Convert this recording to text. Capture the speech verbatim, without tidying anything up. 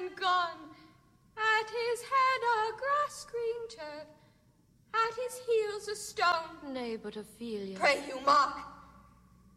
and gone. At his head a grass-green turf, at his heels a stone. Nay, but Ophelia. Pray you, Mark,